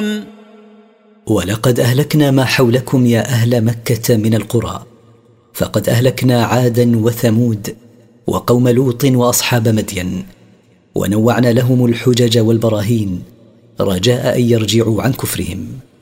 يعلمون. ولقد أهلكنا ما حولكم يا أهل مكة من القرى، فقد أهلكنا عادا وثمود وقوم لوط وأصحاب مدين، ونوعنا لهم الحجج والبراهين رجاء أن يرجعوا عن كفرهم.